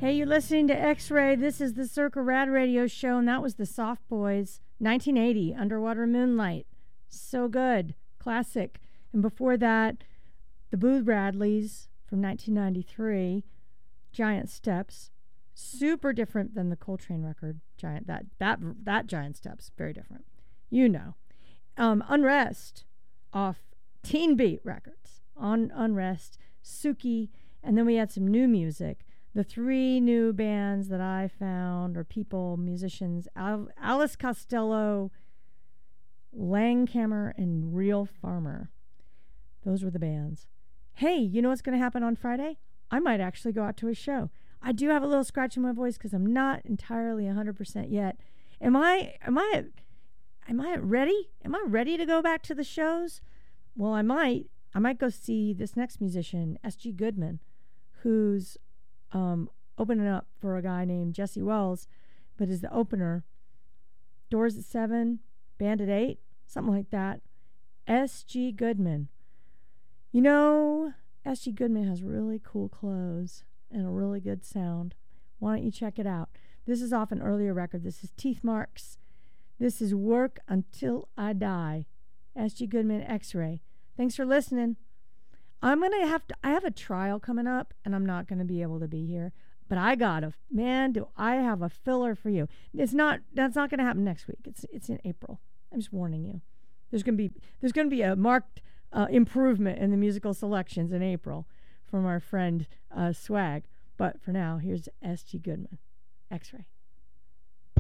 Hey, you're listening to X-Ray. This is the Circa Rad Radio Show, and that was the Soft Boys, 1980, Underwater Moonlight. So good. Classic. And before that, the Boo Radleys from 1993, Giant Steps. Super different than the Coltrane record, Giant. That Giant Steps, very different. You know. Unrest off Teen Beat Records. On Unrest, Suki, and then we had some new music. The three new bands that I found, or people, musicians, Alice Costello, Langhammer, and Real Farmer. Those were the bands. Hey, you know what's going to happen on Friday? I might actually go out to a show. I do have a little scratch in my voice because I'm not entirely 100% yet. Am I ready? Am I ready to go back to the shows? Well, I might go see this next musician, S.G. Goodman, who's opening up for a guy named Jesse Wells, but is the opener. Doors at 7, band at 8, something like that. S.G. Goodman. You know, S.G. Goodman has really cool clothes and a really good sound. Why don't you check it out? This is off an earlier record. This is Teeth Marks. This is Work Until I Die. S.G. Goodman, X-Ray. Thanks for listening. I have a trial coming up, and I'm not going to be able to be here. But do I have a filler for you. That's not going to happen next week. It's in April. I'm just warning you. There's going to be a marked improvement in the musical selections in April from our friend Swag. But for now, here's S.G. Goodman, X-Ray.